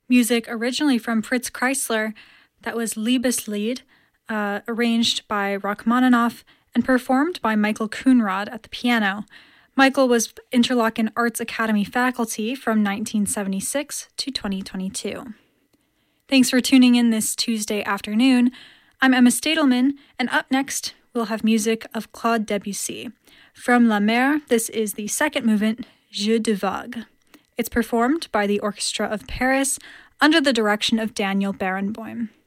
Music originally from Fritz Kreisler, that was Liebeslied, arranged by Rachmaninoff and performed by Michael Coonrod at the piano. Michael was Interlochen Arts Academy faculty from 1976 to 2022. Thanks for tuning in this Tuesday afternoon. I'm Emma Stadelman, and up next, we'll have music of Claude Debussy. From La Mer, this is the second movement, Jeu de Vague. It's performed by the Orchestra of Paris under the direction of Daniel Barenboim.